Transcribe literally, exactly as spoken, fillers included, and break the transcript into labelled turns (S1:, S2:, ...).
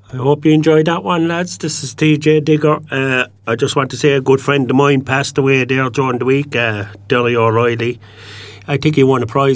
S1: I hope you enjoyed that one, lads. This is T J Digger. Uh, I just want to say a good friend of mine passed away there during the week, uh, Derry O'Reilly. I think he won a prize